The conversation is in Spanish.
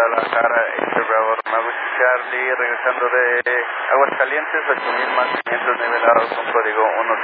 Guadalajara, Bravo, Magus Charlie, regresando de Aguascalientes, 8000 más 500 nivel arroz con código